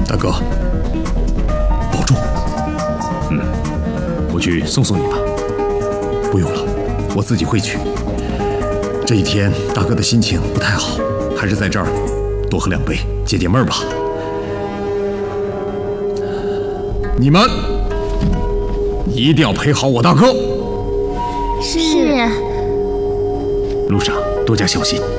大哥，保重。我去送送你吧。不用了，我自己会去。这一天大哥的心情不太好，还是在这儿多喝2杯解解闷儿吧。你们一定要陪好我大哥。 是。 路上多加小心。